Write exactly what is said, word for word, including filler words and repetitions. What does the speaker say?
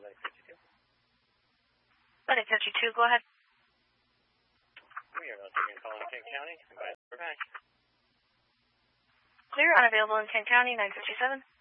nine fifty-two. nine fifty-two, go ahead. We are not taking a call in Kent County. Goodbye. We're back. Clear, unavailable in Kent County, nine fifty-seven.